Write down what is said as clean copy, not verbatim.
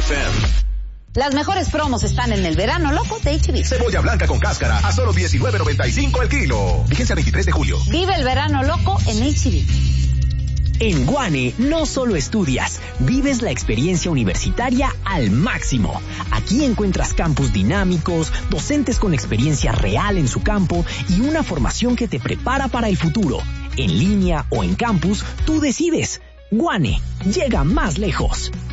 FM. Las mejores promos están en el verano loco de H-E-B. Cebolla blanca con cáscara a solo $19.95 el kilo. Vigencia 23 de julio. Vive el verano loco en H-E-B. En Guane no solo estudias, vives la experiencia universitaria al máximo. Aquí encuentras campus dinámicos, docentes con experiencia real en su campo y una formación que te prepara para el futuro. En línea o en campus, tú decides. Guane, llega más lejos.